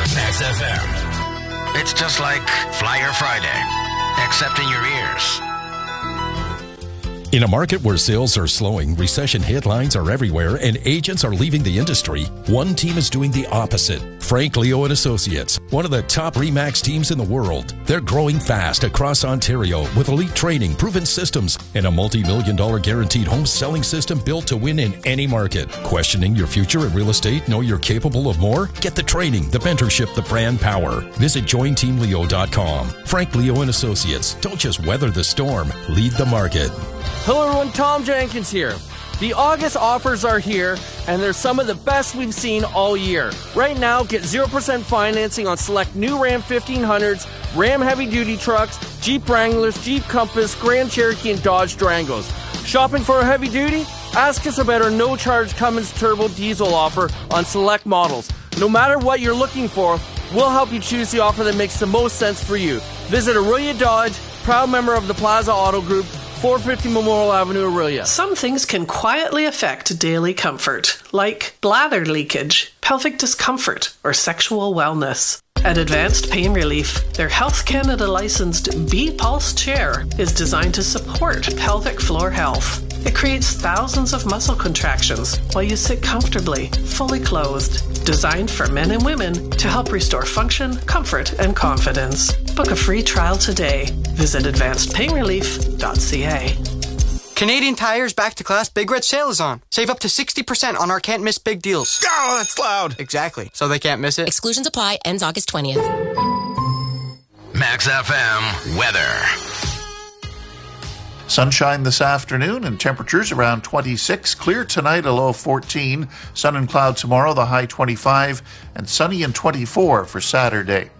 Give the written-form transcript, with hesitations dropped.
Max FM. It's just like Flyer Friday, except in your ears. In a market where sales are slowing, recession headlines are everywhere, and agents are leaving the industry, one team is doing the opposite. Frank Leo and Associates, one of the top RE/MAX teams in the world. They're growing fast across Ontario with elite training, proven systems, and a multi-million-dollar guaranteed home selling system built to win in any market. Questioning your future in real estate? Know you're capable of more? Get the training, the mentorship, the brand power. Visit jointeamleo.com. Frank Leo and Associates. Don't just weather the storm, lead the market. Hello everyone, Tom Jenkins here. The August offers are here, and they're some of the best we've seen all year. Right now, get 0% financing on select new Ram 1500s, Ram heavy-duty trucks, Jeep Wranglers, Jeep Compass, Grand Cherokee, and Dodge Durangos. Shopping for a heavy-duty? Ask us about our no-charge Cummins Turbo Diesel offer on select models. No matter what you're looking for, we'll help you choose the offer that makes the most sense for you. Visit Aurelia Dodge, proud member of the Plaza Auto Group, 450 Memorial Avenue, Aurelia. Some things can quietly affect daily comfort, like bladder leakage, pelvic discomfort, or sexual wellness. At Advanced Pain Relief, their Health Canada licensed B-Pulse chair is designed to support pelvic floor health. It creates thousands of muscle contractions while you sit comfortably, fully clothed. Designed for men and women to help restore function, comfort, and confidence. Book a free trial today. Visit advancedpainrelief.ca. Canadian Tire's Back to Class Big Red Sale is on. Save up to 60% on our can't miss big deals. Oh, that's loud. Exactly. So they can't miss it. Exclusions apply. Ends August 20th. Max FM weather. Sunshine this afternoon and temperatures around 26. Clear tonight, a low of 14. Sun and cloud tomorrow, the high 25. And sunny and 24 for Saturday.